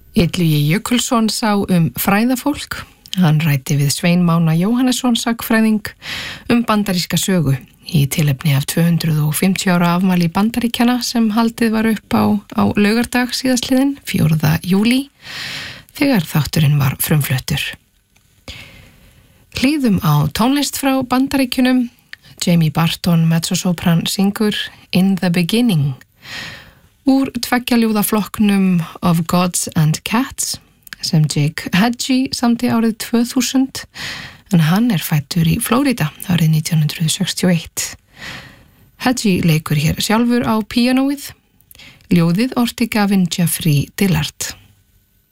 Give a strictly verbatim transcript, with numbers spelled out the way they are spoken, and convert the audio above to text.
Illugi Jökulsson sá um fræðafólk. Hann ræddi við Svein Mána Jóhannesson sagnfræðing um bandaríska sögu í tilefni af tvö hundruð fimmtíu ára afmæli Bandaríkjanna sem haldið var upp á, á laugardag síðastliðinn, fjórða júlí, þegar þátturinn var frumfluttur. Hlýðum á tónlist frá Bandaríkjunum. Jamie Barton mezzosopran syngur In the Beginning úr tveggja flokknum Of Gods and Cats sem Jake Hadji samdi árið tvö þúsund, en hann er fæddur í Flórida árið nítján hundruð sextíu og eitt. Hadji leikur hér sjálfur á píanóið. Ljóðið orti Gavin Jeffrey Dillard.